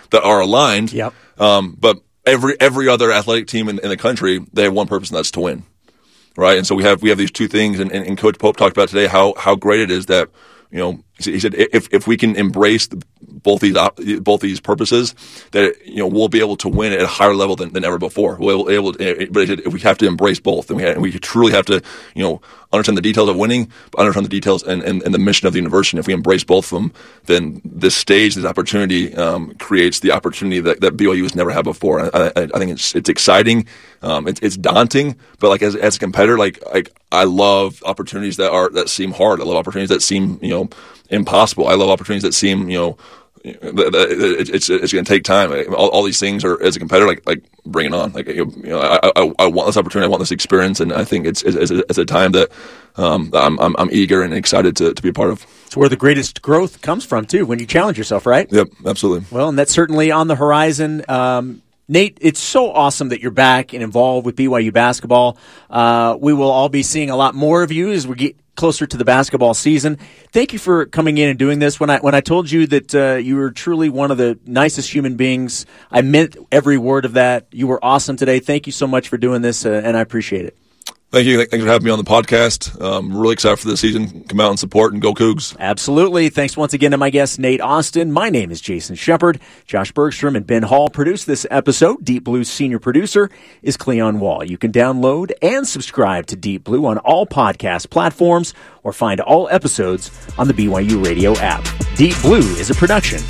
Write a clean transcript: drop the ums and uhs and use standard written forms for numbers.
that are aligned. Yep. But every other athletic team in the country, they have one purpose, and that's to win, right? And so we have these two things, and Coach Pope talked about today how great it is that, you know, he said if we can embrace both these purposes, that, you know, we'll be able to win at a higher level than ever before. But he said if we have to embrace both, and we truly have to, you know, understand the details of winning, but understand the details and the mission of the university. And if we embrace both of them, then this stage, this opportunity creates the opportunity that BYU has never had before. I think it's exciting. It's daunting, but like as a competitor, like I love opportunities that seem hard. I love opportunities that seem, you know, impossible. I love opportunities that seem, you know, it's going to take time. All these things are, as a competitor, like bring it on. Like, you know, I want this opportunity. I want this experience, and I think it's a time that I'm eager and excited to be a part of. It's where the greatest growth comes from too, when you challenge yourself, right? Yep, absolutely. Well, and that's certainly on the horizon. Nate, it's so awesome that you're back and involved with BYU basketball. We will all be seeing a lot more of you as we get closer to the basketball season. Thank you for coming in and doing this. When I told you that you were truly one of the nicest human beings, I meant every word of that. You were awesome today. Thank you so much for doing this, and I appreciate it. Thank you. Thanks for having me on the podcast. I'm really excited for the season. Come out and support and go Cougs. Absolutely. Thanks once again to my guest, Nate Austin. My name is Jason Shepard. Josh Bergstrom and Ben Hall produced this episode. Deep Blue's senior producer is Cleon Wall. You can download and subscribe to Deep Blue on all podcast platforms or find all episodes on the BYU Radio app. Deep Blue is a production